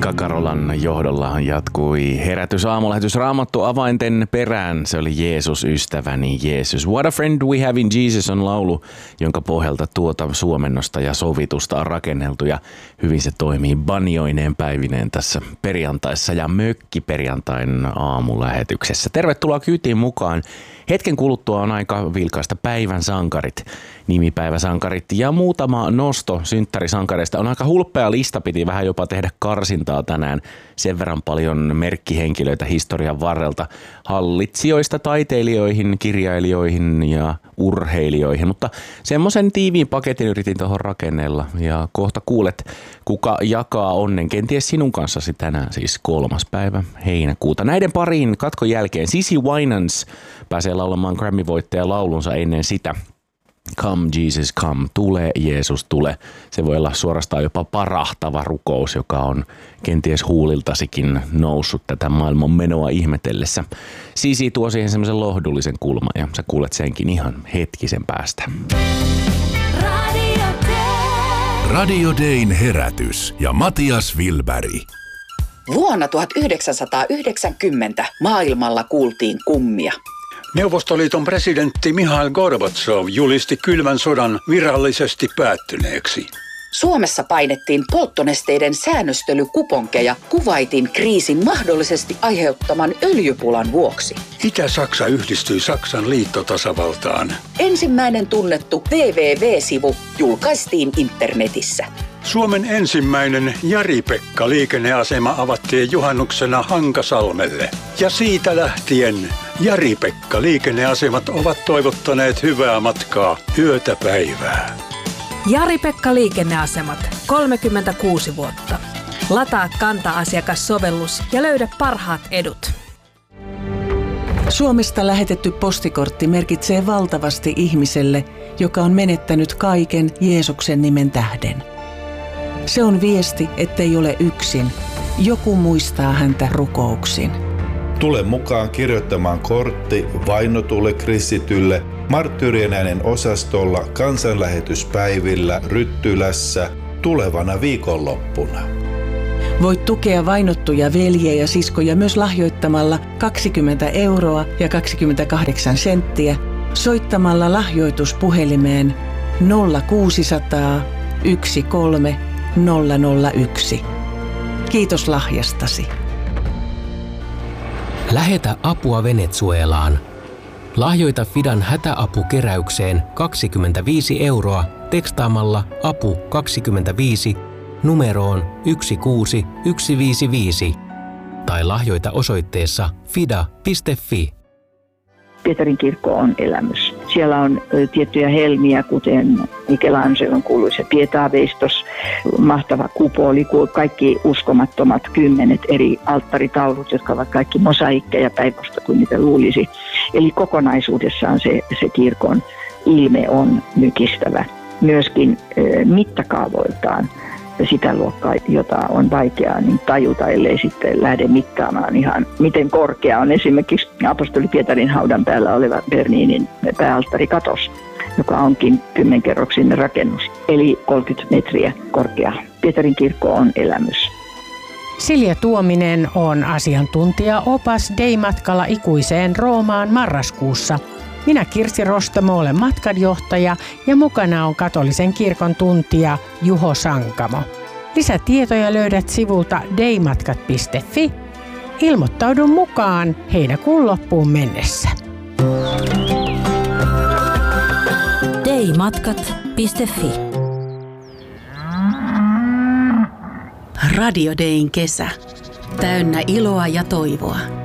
Karolan johdolla jatkui herätys aamulähetys Raamattu avainten perään. Se oli Jeesus, ystäväni Jeesus. What a friend we have in Jesus on laulu, jonka pohjalta tuota suomennosta ja sovitusta on rakenneltu. Ja hyvin se toimii banjoineen päivineen tässä perjantaissa ja mökkiperjantain aamulähetyksessä. Tervetuloa kyytiin mukaan. Hetken kuluttua on aika vilkaista päivän sankarit, nimipäiväsankarit ja muutama nosto synttärisankareista. On aika hulppea lista, piti vähän jopa tehdä karsintaa tänään. Sen verran paljon merkkihenkilöitä historian varrelta, hallitsijoista taiteilijoihin, kirjailijoihin ja urheilijoihin. Mutta semmoisen tiiviin paketin yritin tuohon rakennella ja kohta kuulet, kuka jakaa onnen kenties sinun kanssasi tänään, siis 3. päivä heinäkuuta. Näiden pariin katkon jälkeen Cici Winans pääsee laulamaan Grammy-voittaja laulunsa ennen sitä. Come Jesus come, tule Jeesus tule. Se voi olla suorastaan jopa parahtava rukous, joka on kenties huuliltasikin noussut tätä maailman menoa ihmetellessä. Cici tuo siihen semmoisen lohdullisen kulman ja sä kuulet senkin ihan hetkisen päästä. Radio Dayn herätys ja Matias Wilberg. Vuonna 1990 maailmalla kuultiin kummia. Neuvostoliiton presidentti Mihail Gorbatsov julisti kylmän sodan virallisesti päättyneeksi. Suomessa painettiin polttonesteiden säännöstelykuponkeja Kuwaitin kriisin mahdollisesti aiheuttaman öljypulan vuoksi. Itä-Saksa yhdistyi Saksan liittotasavaltaan. Ensimmäinen tunnettu www-sivu julkaistiin internetissä. Suomen ensimmäinen Jari-Pekka-liikenneasema avattiin juhannuksena Hankasalmelle. Ja siitä lähtien Jari-Pekka-liikenneasemat ovat toivottaneet hyvää matkaa yötä päivää. Jari-Pekka liikenneasemat, 36 vuotta. Lataa Kanta-asiakassovellus ja löydä parhaat edut. Suomesta lähetetty postikortti merkitsee valtavasti ihmiselle, joka on menettänyt kaiken Jeesuksen nimen tähden. Se on viesti, ettei ole yksin. Joku muistaa häntä rukouksin. Tule mukaan kirjoittamaan kortti vainotulle kristitylle Marttyyrien äänen osastolla kansanlähetyspäivillä Ryttylässä tulevana viikonloppuna. Voit tukea vainottuja veljiä ja siskoja myös lahjoittamalla 20 € ja 28 senttiä soittamalla lahjoituspuhelimeen 0600 13 001. Kiitos lahjastasi. Lähetä apua Venezuelaan. Lahjoita Fidan hätäapukeräykseen 25 € tekstaamalla apu 25 numeroon 16155 tai lahjoita osoitteessa fida.fi. Pietarin kirkko on elämys. Siellä on tiettyjä helmiä, kuten Michelangelon kuuluisa Pietaveistos, mahtava kupoli, kaikki uskomattomat 10 eri alttaritaulut, jotka ovat kaikki mosaikkeja päivästä kuin niitä luulisi. Eli kokonaisuudessaan se kirkon ilme on mykistävä. Myöskin mittakaavoiltaan sitä luokkaa, jota on vaikeaa niin tajuta, ellei sitten lähde mittaamaan ihan, miten korkea on esimerkiksi apostoli Pietarin haudan päällä oleva Berninin pääalttarikatos, joka onkin 10-kerroksinen rakennus, eli 30 metriä korkea. Pietarin kirkko on elämys. Silja Tuominen on asiantuntija-opas Day-matkalla ikuiseen Roomaan marraskuussa. Minä Kirsi Rostamo olen matkanjohtaja ja mukana on katolisen kirkon tuntija Juho Sankamo. Lisätietoja löydät sivulta daymatkat.fi. Ilmoittaudu mukaan heinäkuun loppuun mennessä. daymatkat.fi. Radio Dayn kesä. Täynnä iloa ja toivoa.